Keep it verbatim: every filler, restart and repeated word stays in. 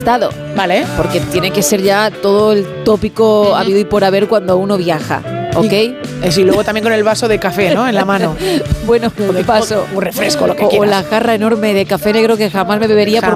estado. Vale. Porque tiene que ser ya todo el tópico habido y por haber cuando uno viaja, ¿ok? Y, es, y luego también con el vaso de café, ¿no? En la mano. Bueno, O de paso. Un refresco, lo que O, o quieras. la jarra enorme de café negro que jamás me bebería. Jamás.